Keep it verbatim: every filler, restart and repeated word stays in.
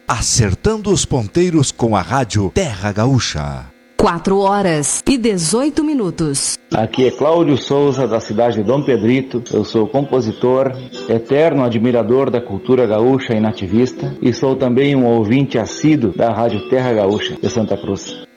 Acertando os ponteiros com a Rádio Terra Gaúcha. Quatro horas e dezoito minutos. Aqui é Cláudio Souza, da cidade de Dom Pedrito. Eu sou compositor, eterno admirador da cultura gaúcha e nativista, e sou também um ouvinte assíduo da Rádio Terra Gaúcha de Santa Cruz.